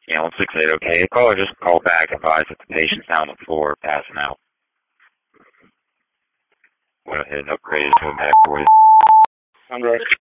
Yeah, 168, okay. The caller just called back, advised that the patient's down on the floor, passing out. Went ahead and upgraded to a back voice. I'm ready.